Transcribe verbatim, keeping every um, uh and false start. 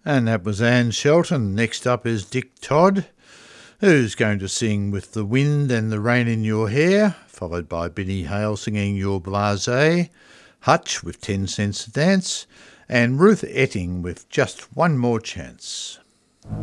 And that was Anne Shelton. Next up is Dick Todd, who's going to sing With the Wind and the Rain in Your Hair, followed by Benny Hale singing You're Blasé, Hutch with ten cents a Dance, and Ruth Etting with Just One More Chance.